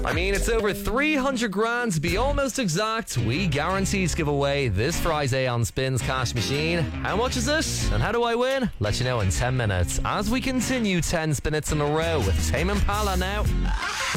I mean, it's over 300 grand to be almost exact. We guarantee to give away this Friday on Spins Cash Machine. How much is it? And how do I win? Let you know in 10 minutes as we continue 10 spinets in a row with Tame Impala now.